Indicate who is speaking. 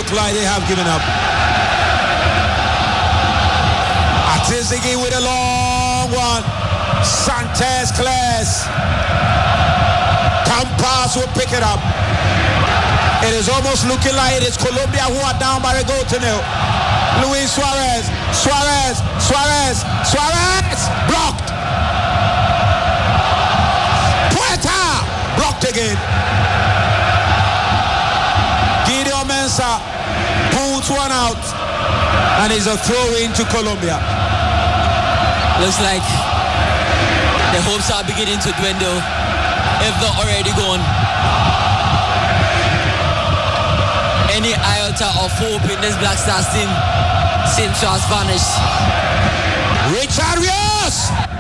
Speaker 1: look like they have given up. Atizigi with a long one. Sanchez Claes. Campas will pick it up. It is almost looking like it is Colombia who are down by a goal to nil. Luis Suarez. Blocked. Puerta. Blocked again. Gideon Mensah pulls one out. And it's a throw in to Colombia.
Speaker 2: Looks like the hopes are beginning to dwindle, if not already gone. Any iota of hope in this Black Stars team seems to have vanished.
Speaker 1: Richard Rios!